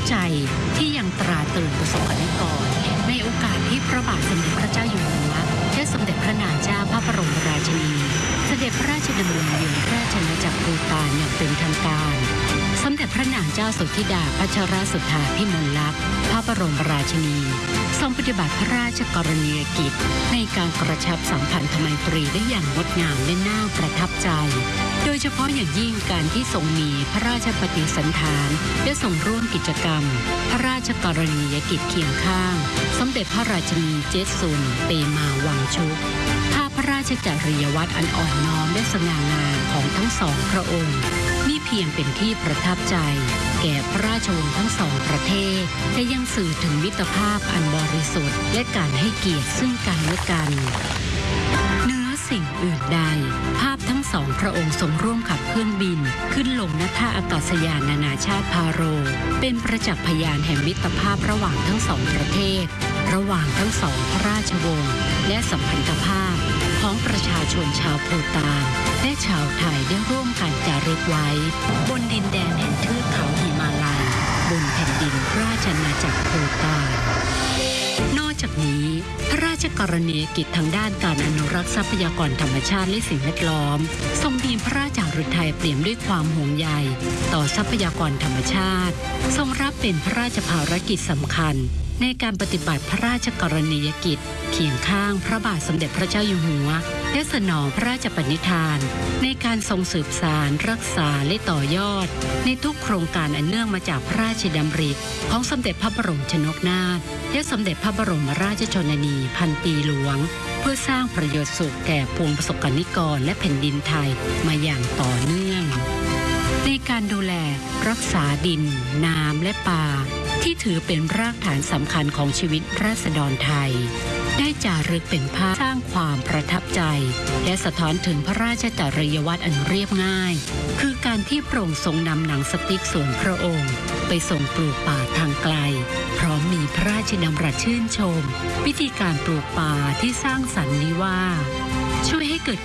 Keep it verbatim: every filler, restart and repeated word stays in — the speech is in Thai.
ใจที่ยังตราตรึงประสบกนิกรในโอกาสที่พระบาทสมเด็จพระเจ้าอยู่หัวและสมเด็จพระนางเจ้าพระบรมราชินีเสด็จพระราชดำเนินเยือนราชอาณาจักรภูฏานอย่างเป็นทางการสมเด็จพระนางเจ้าสุธิดาพัชรสุธาพิมลลักษณ์พระบรมราชินีทรงปฏิบัติพระราชกรณียกิจในการกระชับสัมพันธไมตรีได้อย่างงดงามและน่าประทับใจโดยเฉพาะอย่างยิ่งการที่ทรงมีพระราชปฏิสันถานและทรงร่วมกิจกรรมพระราชกรณียกิจเคียงข้างสมเด็จพระราชินีเจสุนเปมาวังชุกภาพพระราชจริยวัตรอันอ่อนน้อมและสง่างามของทั้งสองพระองค์นี่เพียงเป็นที่ประทับใจแก่พระราชวงศ์ทั้งสองประเทศและยังสื่อถึงมิตรภาพอันบริสุทธิ์และการให้เกียรติซึ่งกันและกันเหนือสิ่งอื่นใดภาพทั้งสองพระองค์ทรงร่วมขับเครื่องบินขึ้นลงณท่าอากาศยานนานาชาติพาโรเป็นประจักษ์พยานแห่งมิตรภาพระหว่างทั้งสองประเทศระหว่างทั้งสองพระราชวงศ์และสัมพันธภาพของประชาชนชาวภูฏานและชาวไทยได้ร่วมกันจารึกไว้บนดินแดนแห่งเทือกเขาหิมาลัยบนแผ่นดินราชอาณาจักรภูฏานนอกจากนี้พระราชกรณียกิจทางด้านการอนุรักษ์ทรัพยากรธรรมชาติและสิ่งแวดล้อมทรงมีพระราชฤทัยเปี่ยมด้วยความห่วงใยต่อทรัพยากรธรรมชาติทรงรับเป็นพระราชภารกิจสำคัญในการปฏิบัติพระราชกรณียกิจเคียงข้างพระบาทสมเด็จพระเจ้าอยู่หัวและสนองพระราชปณิธานในการทรงสืบสานรักษาและต่อยอดในทุกโครงการอันเนื่องมาจากพระราชดำริของสมเด็จพระบรมชนกนาถและสมเด็จพระบรมราชชนนีพันปีหลวงเพื่อสร้างประโยชน์สุขแก่ปวงประสบกนิกรและแผ่นดินไทยมาอย่างต่อเนื่องในการดูแลรักษาดินน้ำและป่าที่ถือเป็นรากฐานสำคัญของชีวิตราษฎรไทยได้จารึกเป็นภาพสร้างความประทับใจและสะท้อนถึงพระราชจริยวัตรอันเรียบง่ายคือการที่พระองค์ทรงนำหนังสติ๊กส่วนพระองค์ไปส่งปลูกป่าทางไกลพร้อมมีพระราชดำรัสชื่นชมวิธีการปลูกป่าที่สร้างสรรค์นี้ว่าช่วยให้เกิด